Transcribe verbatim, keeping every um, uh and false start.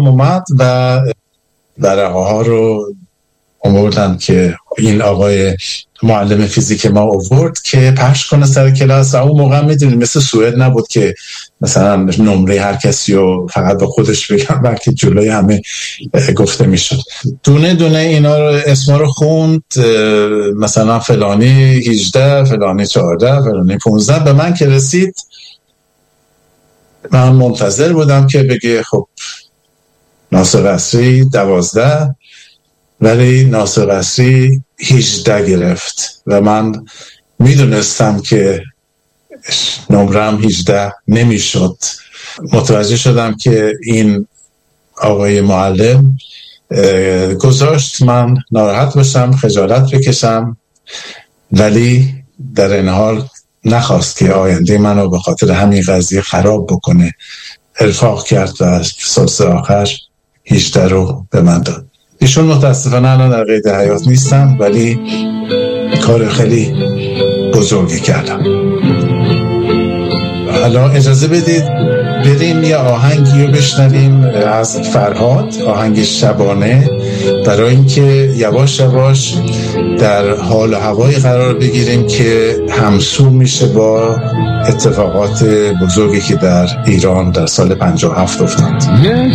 هم اومد و ورقه ها رو آوردن که این آقای معلم فیزیک ما آورد که پخش کنه سر کلاس. و اون موقع میدونید مثل سوئد نبود که مثلا نمره هر کسی رو فقط به خودش بگم، بلکه جلوی همه گفته میشد. دونه دونه اینا رو اسما رو خوند، مثلا فلانی هجده، فلانی چهارده، فلانی پانزده. به من که رسید من منتظر بودم که بگه خب ناصر قصری دوازده، ولی ناصر قصری هجده گرفت و من میدونستم که نمرم هجده نمیشد. متوجه شدم که این آقای معلم گذاشت من ناراحت باشم، خجالت بکشم، ولی در این حال نخواست که آینده منو به خاطر همین قضیه خراب بکنه. ارفاق کرد و سالس آخر هجده رو به من داد. ایشون متاسفانه الان در قید حیات نیستن، ولی کار خیلی بزرگی کردم. حالا اجازه بدید بریم یه آهنگی رو بشنویم از فرهاد، آهنگ شبانه، برای اینکه یواش یواش در حال و هوایی قرار بگیریم که همسو میشه با اتفاقات بزرگی که در ایران در سال پنجاه و هفت افتاد. یک